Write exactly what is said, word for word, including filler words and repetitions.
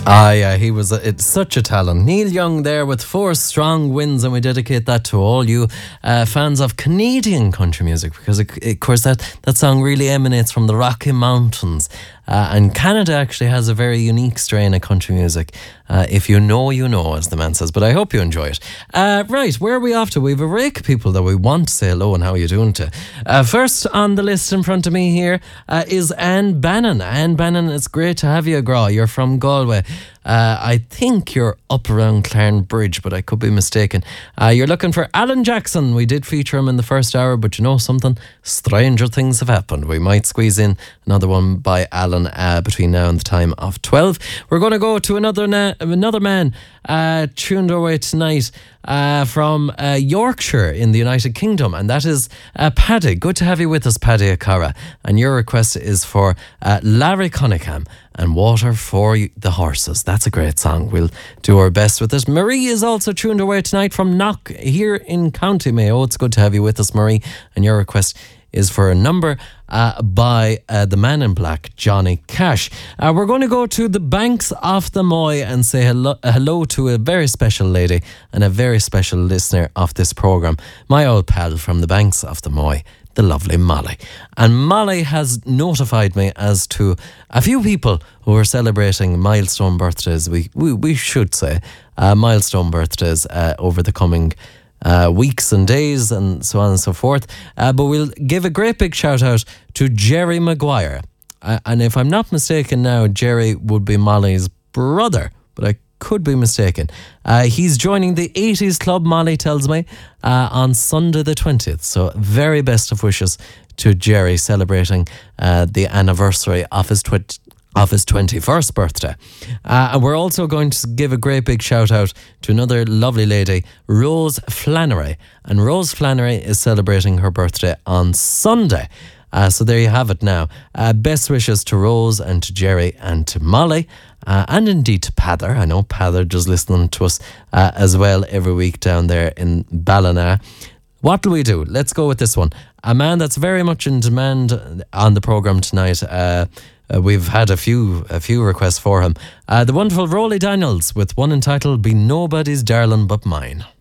Ah, yeah, he was a, it's such a talent. Neil Young there with Four Strong Winds, and we dedicate that to all you uh, fans of Canadian country music, because it, of course that, that song really emanates from the Rocky Mountains. Uh, and Canada actually has a very unique strain of country music. Uh, if you know, you know, as the man says. But I hope you enjoy it. Uh, right, where are we off to? We have a rake of people that we want to say hello and how are you doing to. Uh, first on the list in front of me here uh, is Anne Bannon. Anne Bannon, it's great to have you, Gra. You're from Galway. Uh, I think you're up around Clarn Bridge, but I could be mistaken. Uh, you're looking for Alan Jackson. We did feature him in the first hour, but you know something? Stranger things have happened. We might squeeze in another one by Alan uh, between now and the time of twelve. We're going to go to another na- another man uh, tuned our way tonight uh, from uh, Yorkshire in the United Kingdom, and that is uh, Paddy. Good to have you with us, Paddy Akara. And your request is for uh, Larry Cunningham and Water for the Horses. That's a great song. We'll do our best with it. Marie is also tuned away tonight from Knock here in County Mayo. It's good to have you with us, Marie. And your request is for a number uh, by uh, the Man in Black, Johnny Cash. Uh, we're going to go to the banks of the Moy and say hello, hello to a very special lady and a very special listener of this programme. My old pal from the banks of the Moy, the lovely Molly. And Molly has notified me as to a few people who are celebrating milestone birthdays, we we, we should say, uh, milestone birthdays uh, over the coming uh, weeks and days and so on and so forth. Uh, but we'll give a great big shout out to Jerry Maguire. Uh, and if I'm not mistaken now, Jerry would be Molly's brother, but I could be mistaken. Uh, he's joining the eighties Club, Molly tells me, uh, on Sunday the twentieth. So very best of wishes to Jerry celebrating uh, the anniversary of his tw- of his twenty-first birthday. Uh, and we're also going to give a great big shout out to another lovely lady, Rose Flannery. And Rose Flannery is celebrating her birthday on Sunday. Uh, so there you have it now. Uh, best wishes to Rose and to Jerry and to Molly. Uh, and indeed to Pather. I know Pather does listen to us uh, as well every week down there in Ballina. What do we do? Let's go with this one. A man that's very much in demand on the programme tonight. Uh, uh, we've had a few a few requests for him. Uh, the wonderful Rolly Daniels with one entitled Be Nobody's Darling But Mine.